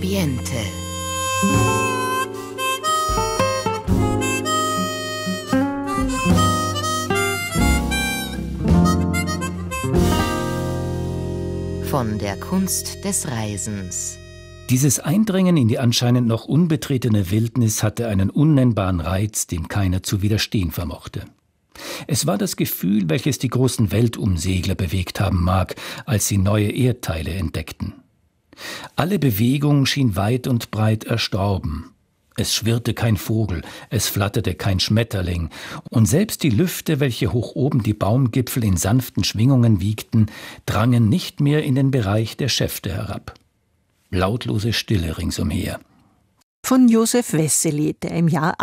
Ambiente. Von der Kunst des Reisens. Dieses Eindringen in die anscheinend noch unbetretene Wildnis hatte einen unnennbaren Reiz, dem keiner zu widerstehen vermochte. Es war das Gefühl, welches die großen Weltumsegler bewegt haben mag, als sie neue Erdteile entdeckten. Alle Bewegung schien weit und breit erstorben. Es schwirrte kein Vogel, es flatterte kein Schmetterling, und selbst die Lüfte, welche hoch oben die Baumgipfel in sanften Schwingungen wiegten, drangen nicht mehr in den Bereich der Schäfte herab. Lautlose Stille ringsumher. Von Josef Wessely, der im Jahr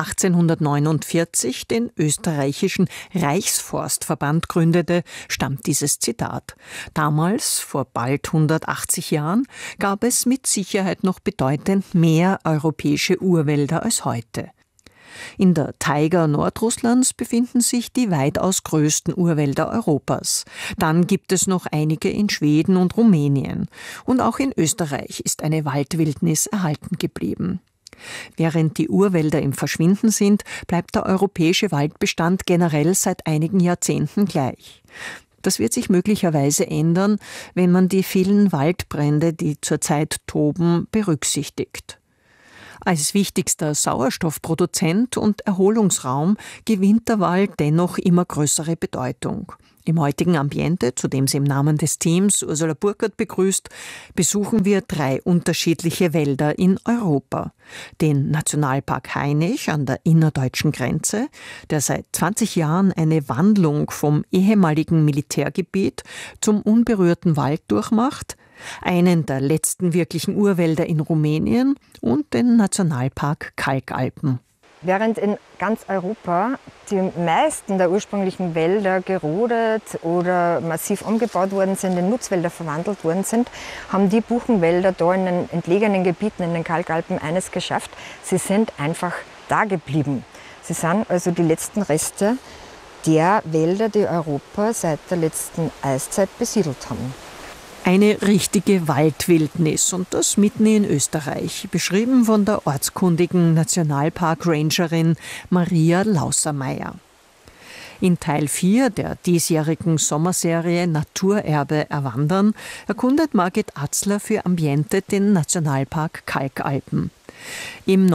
1849 den österreichischen Reichsforstverband gründete, stammt dieses Zitat. Damals, vor bald 180 Jahren, gab es mit Sicherheit noch bedeutend mehr europäische Urwälder als heute. In der Taiga Nordrusslands befinden sich die weitaus größten Urwälder Europas. Dann gibt es noch einige in Schweden und Rumänien. Und auch in Österreich ist eine Waldwildnis erhalten geblieben. Während die Urwälder im Verschwinden sind, bleibt der europäische Waldbestand generell seit einigen Jahrzehnten gleich. Das wird sich möglicherweise ändern, wenn man die vielen Waldbrände, die zurzeit toben, berücksichtigt. Als wichtigster Sauerstoffproduzent und Erholungsraum gewinnt der Wald dennoch immer größere Bedeutung. Im heutigen Ambiente, zu dem sie im Namen des Teams Ursula Burkhardt begrüßt, besuchen wir 3 unterschiedliche Wälder in Europa. Den Nationalpark Hainich an der innerdeutschen Grenze, der seit 20 Jahren eine Wandlung vom ehemaligen Militärgebiet zum unberührten Wald durchmacht, einen der letzten wirklichen Urwälder in Rumänien und den Nationalpark Kalkalpen. Während in ganz Europa die meisten der ursprünglichen Wälder gerodet oder massiv umgebaut worden sind, in Nutzwälder verwandelt worden sind, haben die Buchenwälder da in den entlegenen Gebieten in den Kalkalpen eines geschafft. Sie sind einfach da geblieben. Sie sind also die letzten Reste der Wälder, die Europa seit der letzten Eiszeit besiedelt haben. Eine richtige Waldwildnis und das mitten in Österreich, beschrieben von der ortskundigen Nationalpark-Rangerin Maria Lausermeier. In Teil 4 der diesjährigen Sommerserie Naturerbe erwandern erkundet Margit Atzler für Ambiente den Nationalpark Kalkalpen. Im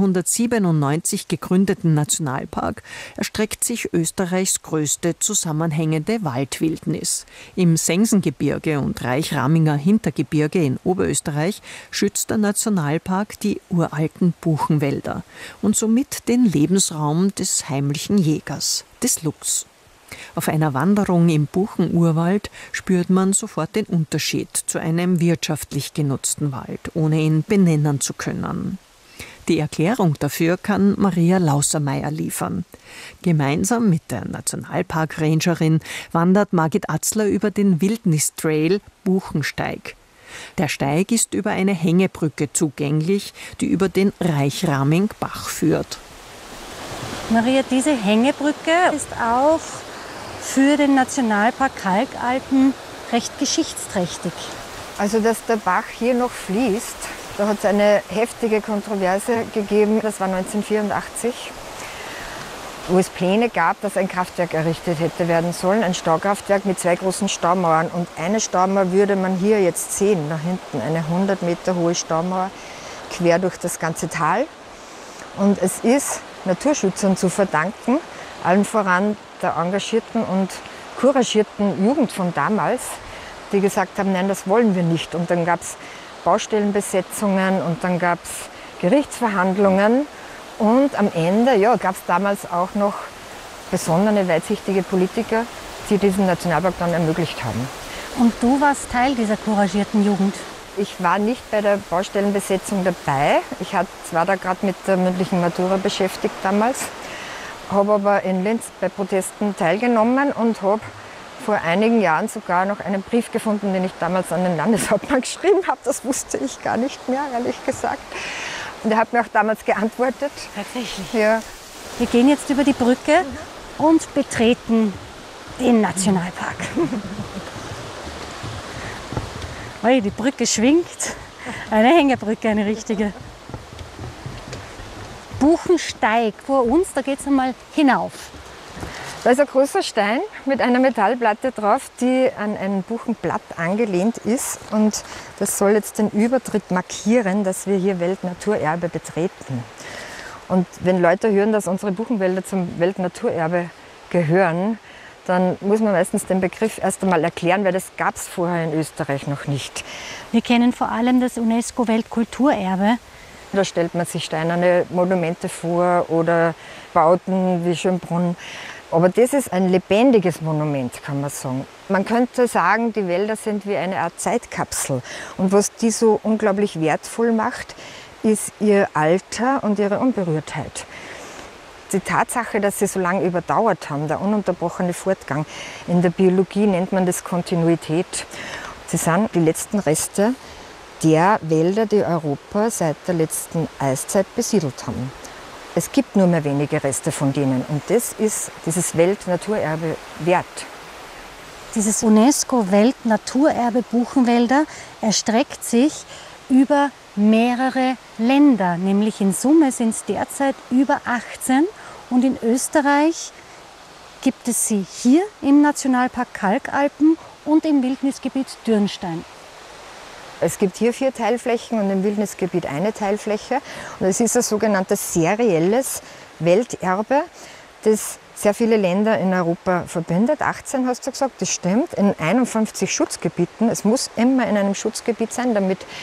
1997 gegründeten Nationalpark erstreckt sich Österreichs größte zusammenhängende Waldwildnis. Im Sengsengebirge und Reichraminger Hintergebirge in Oberösterreich schützt der Nationalpark die uralten Buchenwälder und somit den Lebensraum des heimlichen Jägers, des Luchs. Auf einer Wanderung im Buchenurwald spürt man sofort den Unterschied zu einem wirtschaftlich genutzten Wald, ohne ihn benennen zu können. Die Erklärung dafür kann Maria Lausermeier liefern. Gemeinsam mit der Nationalpark-Rangerin wandert Margit Atzler über den Wildnistrail Buchensteig. Der Steig ist über eine Hängebrücke zugänglich, die über den Reichramingsbach führt. Maria, diese Hängebrücke ist auch für den Nationalpark Kalkalpen recht geschichtsträchtig. Also, dass der Bach hier noch fließt, da hat es eine heftige Kontroverse gegeben. Das war 1984, wo es Pläne gab, dass ein Kraftwerk errichtet hätte werden sollen. Ein Staukraftwerk mit 2 großen Staumauern. Und eine Staumauer würde man hier jetzt sehen, da hinten. Eine 100 Meter hohe Staumauer quer durch das ganze Tal. Und es ist Naturschützern zu verdanken, allen voran der engagierten und couragierten Jugend von damals, die gesagt haben, nein, das wollen wir nicht. Und dann gab es Baustellenbesetzungen und dann gab es Gerichtsverhandlungen. Und am Ende gab es damals auch noch besondere, weitsichtige Politiker, die diesen Nationalpark dann ermöglicht haben. Und du warst Teil dieser couragierten Jugend? Ich war nicht bei der Baustellenbesetzung dabei. Ich war da gerade mit der mündlichen Matura beschäftigt damals. Habe aber in Linz bei Protesten teilgenommen und habe vor einigen Jahren sogar noch einen Brief gefunden, den ich damals an den Landeshauptmann geschrieben habe. Das wusste ich gar nicht mehr, ehrlich gesagt. Und er hat mir auch damals geantwortet. Tatsächlich? Ja. Wir gehen jetzt über die Brücke und betreten den Nationalpark. Die Brücke schwingt Eine Hängebrücke, eine richtige. Buchensteig vor uns, da geht es einmal hinauf. Da ist ein großer Stein mit einer Metallplatte drauf, die an ein Buchenblatt angelehnt ist. Und das soll jetzt den Übertritt markieren, dass wir hier Weltnaturerbe betreten. Und wenn Leute hören, dass unsere Buchenwälder zum Weltnaturerbe gehören, dann muss man meistens den Begriff erst einmal erklären, weil das gab es vorher in Österreich noch nicht. Wir kennen vor allem das UNESCO-Weltkulturerbe. Da stellt man sich steinerne Monumente vor oder Bauten wie Schönbrunn. Aber das ist ein lebendiges Monument, kann man sagen. Man könnte sagen, die Wälder sind wie eine Art Zeitkapsel. Und was die so unglaublich wertvoll macht, ist ihr Alter und ihre Unberührtheit. Die Tatsache, dass sie so lange überdauert haben, der ununterbrochene Fortgang. In der Biologie nennt man das Kontinuität. Sie sind die letzten Reste der Wälder, die Europa seit der letzten Eiszeit besiedelt haben. Es gibt nur mehr wenige Reste von denen und das ist dieses Weltnaturerbe wert. Dieses UNESCO-Weltnaturerbe Buchenwälder erstreckt sich über mehrere Länder, nämlich in Summe sind es derzeit über 18 und in Österreich gibt es sie hier im Nationalpark Kalkalpen und im Wildnisgebiet Dürnstein. Es gibt hier 4 Teilflächen und im Wildnisgebiet eine Teilfläche. Und es ist ein sogenanntes serielles Welterbe, das sehr viele Länder in Europa verbindet. 18 hast du gesagt, das stimmt, in 51 Schutzgebieten. Es muss immer in einem Schutzgebiet sein, damit